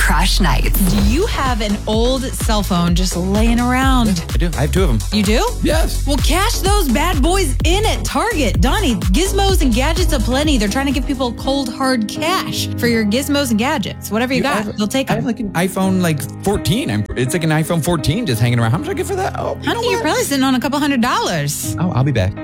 Crush Nights. Do you have an old cell phone just laying around? I do. I have 2 of them. You do? Yes. Well, cash those bad boys in at Target. Donnie, gizmos and gadgets aplenty. They're trying to give people cold, hard cash for your gizmos and gadgets. Whatever you got, they'll take I them. have like an iPhone 14. It's like an iPhone 14 just hanging around. How much I get for that? Oh, Honey, you're probably sitting on a couple $100. Oh, I'll be back.